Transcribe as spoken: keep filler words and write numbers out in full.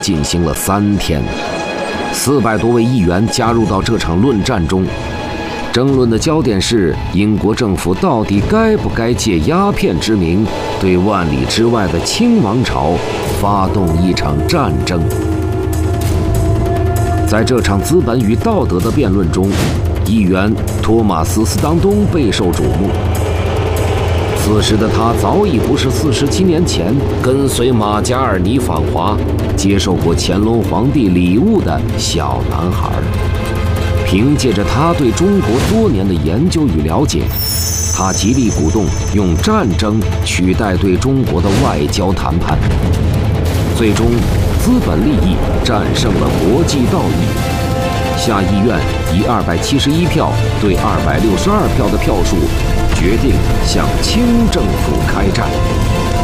进行了三天，四百多位议员加入到这场论战中。争论的焦点是英国政府到底该不该借鸦片之名对万里之外的清王朝发动一场战争。在这场资本与道德的辩论中，议员托马斯·斯当东备受瞩目。此时的他早已不是四十七年前跟随马加尔尼访华，接受过乾隆皇帝礼物的小男孩。凭借着他对中国多年的研究与了解，他极力鼓动用战争取代对中国的外交谈判。最终，资本利益战胜了国际道义。下议院以二百七十一票对二百六十二票的票数，决定向清政府开战。